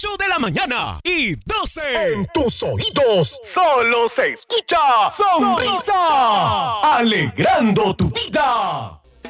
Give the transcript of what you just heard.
8 de la mañana y 12. En tus oídos solo se escucha Sonrisa, alegrando tu vida.